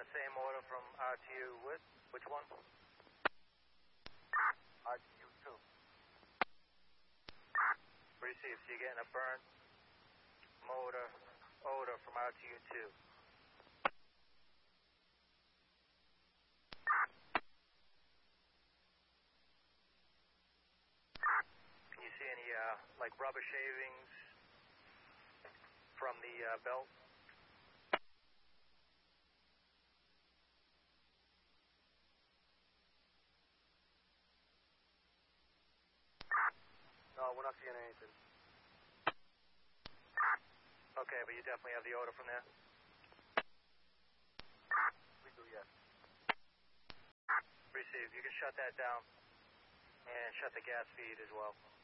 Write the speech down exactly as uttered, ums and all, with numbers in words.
the same order from R T U with? Which one? R T U two. Received. So you're getting a burnt motor odor from R T U two. Can you see any, uh, like rubber shavings from the uh, belt? No, we're not seeing anything. Okay, but you definitely have the odor from there? We do, yes. Received. You can shut that down and shut the gas feed as well.